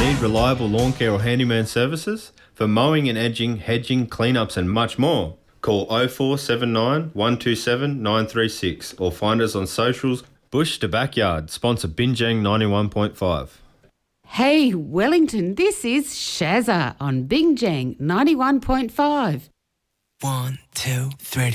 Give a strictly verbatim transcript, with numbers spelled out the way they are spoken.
Need reliable lawn care or handyman services? For mowing and edging, hedging, cleanups and much more. Call oh four seven nine, one two seven, nine three six or find us on socials. Bush to Backyard, sponsor Binjang ninety-one point five. Hey Wellington, this is Shazza on Binjang ninety-one point five. One, two, three.